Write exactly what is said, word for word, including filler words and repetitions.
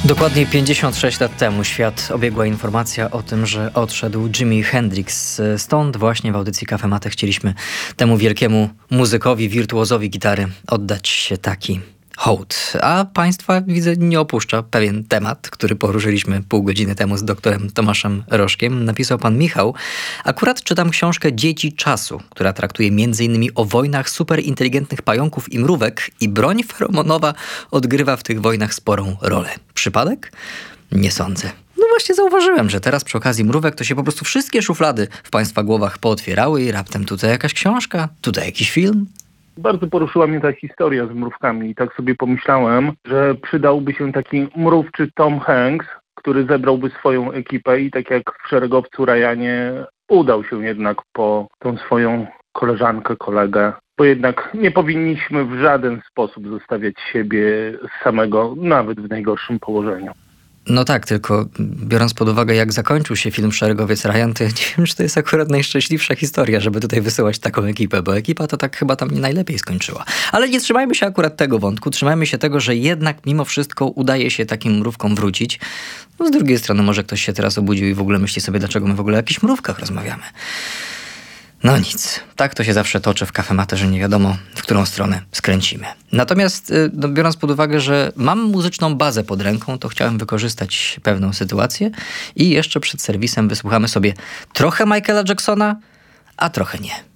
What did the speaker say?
Dokładnie pięćdziesiąt sześć lat temu świat obiegła informacja o tym, że odszedł Jimi Hendrix. Stąd właśnie w audycji Cafe Mate chcieliśmy temu wielkiemu muzykowi, wirtuozowi gitary oddać taki hołd. A państwa, widzę, nie opuszcza pewien temat, który poruszyliśmy pół godziny temu z doktorem Tomaszem Rożkiem. Napisał pan Michał: akurat czytam książkę Dzieci czasu, która traktuje między innymi o wojnach superinteligentnych pająków i mrówek, i broń feromonowa odgrywa w tych wojnach sporą rolę. Przypadek? Nie sądzę. No właśnie zauważyłem, że teraz przy okazji mrówek to się po prostu wszystkie szuflady w państwa głowach pootwierały i raptem tutaj jakaś książka, tutaj jakiś film. Bardzo poruszyła mnie ta historia z mrówkami i tak sobie pomyślałem, że przydałby się taki mrówczy Tom Hanks, który zebrałby swoją ekipę i tak jak w Szeregowcu Ryanie udał się jednak po tą swoją koleżankę, kolegę, bo jednak nie powinniśmy w żaden sposób zostawiać siebie samego, nawet w najgorszym położeniu. No tak, tylko biorąc pod uwagę, jak zakończył się film Szeregowiec Ryan, to ja nie wiem, czy to jest akurat najszczęśliwsza historia, żeby tutaj wysyłać taką ekipę, bo ekipa to tak chyba tam nie najlepiej skończyła. Ale nie trzymajmy się akurat tego wątku, trzymajmy się tego, że jednak mimo wszystko udaje się takim mrówkom wrócić. No z drugiej strony może ktoś się teraz obudził i w ogóle myśli sobie, dlaczego my w ogóle o jakichś mrówkach rozmawiamy. No nic, tak to się zawsze toczy w Cafe Mate, że nie wiadomo, w którą stronę skręcimy. Natomiast no, biorąc pod uwagę, że mam muzyczną bazę pod ręką, to chciałem wykorzystać pewną sytuację i jeszcze przed serwisem wysłuchamy sobie trochę Michaela Jacksona, a trochę nie.